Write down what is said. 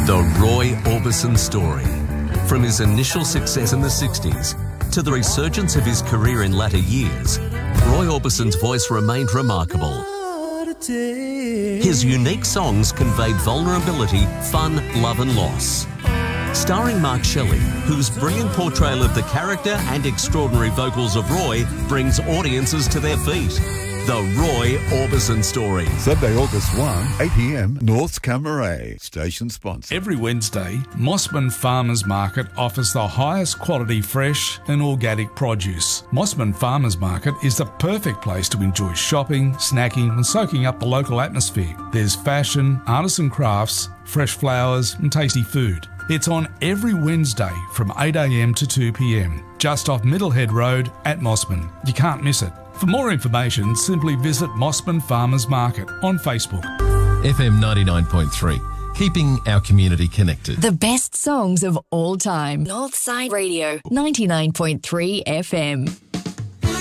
The Roy Orbison story. From his initial success in the 60s to the resurgence of his career in latter years, Roy Orbison's voice remained remarkable. His unique songs conveyed vulnerability, fun, love and loss. Starring Mark Shelley, whose brilliant portrayal of the character and extraordinary vocals of Roy brings audiences to their feet. The Roy Orbison story. Sunday, August 1, 8 p.m, North's Camaret. Station sponsor. Every Wednesday, Mossman Farmers Market offers the highest quality fresh and organic produce. Mossman Farmers Market is the perfect place to enjoy shopping, snacking and soaking up the local atmosphere. There's fashion, artisan crafts, fresh flowers and tasty food. It's on every Wednesday from 8 a.m. to 2 p.m, just off Middlehead Road at Mossman. You can't miss it. For more information, simply visit Mossman Farmers Market on Facebook. FM 99.3, keeping our community connected. The best songs of all time. Northside Radio, 99.3 FM.